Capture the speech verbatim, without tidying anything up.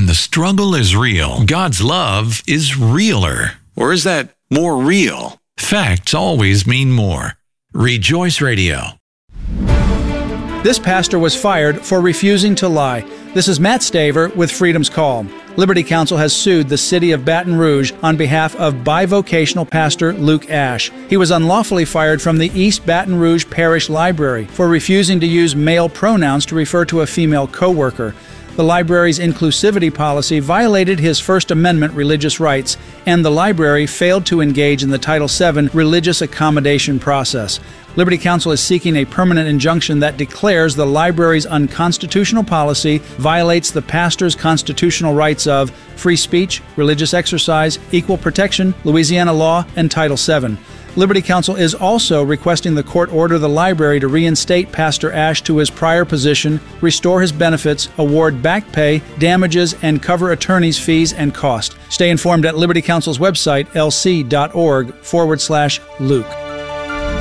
the struggle is real, God's love is realer. Or is that more real? Facts always mean more. Rejoice Radio. This pastor was fired for refusing to lie. This is Matt Staver with Freedom's Call. Liberty Counsel has sued the city of Baton Rouge on behalf of bivocational pastor Luke Ash. He was unlawfully fired from the East Baton Rouge Parish Library for refusing to use male pronouns to refer to a female co-worker. The library's inclusivity policy violated his First Amendment religious rights, and the library failed to engage in the Title seven religious accommodation process. Liberty Counsel is seeking a permanent injunction that declares the library's unconstitutional policy violates the pastor's constitutional rights of free speech, religious exercise, equal protection, Louisiana law, and Title seven. Liberty Counsel is also requesting the court order the library to reinstate Pastor Ash to his prior position, restore his benefits, award back pay, damages, and cover attorney's fees and cost. Stay informed at Liberty Counsel's website, lc.org forward slash Luke.